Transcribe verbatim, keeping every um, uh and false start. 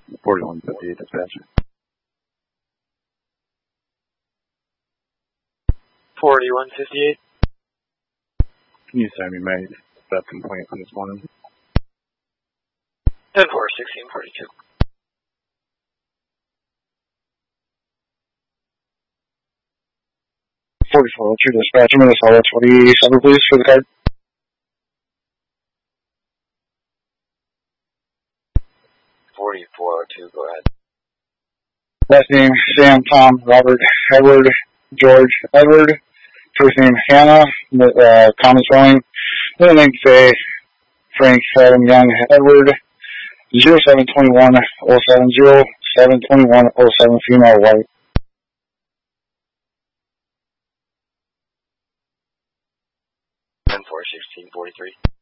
forty-one fifty-eight dispatch. forty-one fifty-eight. Can you send me my theft complaint from this morning? ten four, sixteen forty-two. forty-four oh two dispatch, Minnesota twenty-seven, please, for the card. forty-four oh two, go ahead. Last name, Sam, Tom, Robert, Edward, George, Edward. First name, Hannah, uh, common spelling. Middle name, Faye, Frank, Adam, Young, Edward. zero seven two one oh seven zero seven two one oh seven, female, white. ten four, sixteen forty-three.